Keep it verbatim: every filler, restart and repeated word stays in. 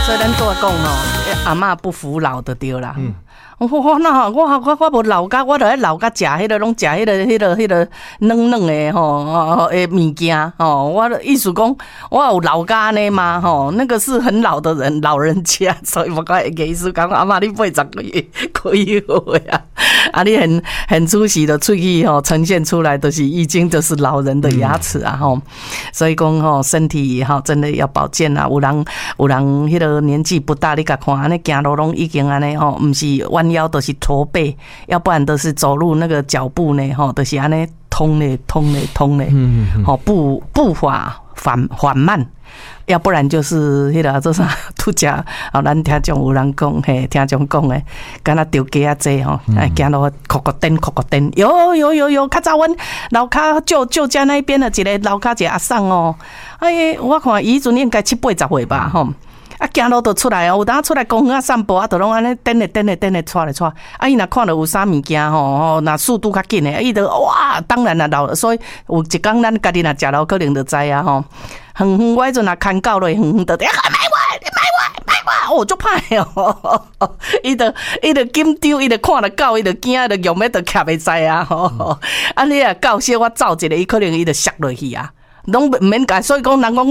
所以咱都讲哦，阿嬷不服老的对啦。嗯，我我那我我我无老家，我著喺老家食迄个，拢食迄个迄个迄个软软的吼诶物件吼。我的意思讲，我有老家呢嘛吼，那个是很老的人，老人家，所以我讲个意思讲，阿嬷你八十岁可以好呀。啊，你很很出息的喙齿吼呈现出来的是已经就是老人的牙齿啊吼，所以讲吼身体吼真的要保健啊。有人有人迄个年纪不大，你甲看安尼行路拢已经安尼吼，毋是弯腰都是驼背，要不然都是走路那个脚步呢吼，都是安尼通嘞通嘞通嘞，吼步步伐缓缓慢。要不然就是迄个做啥拄只哦，咱听众有人讲嘿，听众讲诶，敢若丢鸡仔济吼，哎，行路哭哭颠哭哭颠，有有有有，较早阮老家舅舅家那边的一个老家一个阿桑哦，哎，我看伊迄阵应该七八十岁吧吼。啊，行路就出来哦，有当出来公园啊散步啊，就拢安尼颠咧颠咧颠咧带咧带。啊，伊若看到有啥物件吼吼，若速度较紧诶，伊就哇，当然啦老，所以有一工咱家己若食老可能就知啊吼。远远我迄阵若看到咧，远远就哎，买我，你买我，买我，哦，足歹哦。伊就伊就紧张，伊就看到狗，伊就惊，伊就用要就徛袂知啊吼。啊，你若狗小我走一个，伊可能伊就摔落去啊，拢毋免甲，所以讲人讲。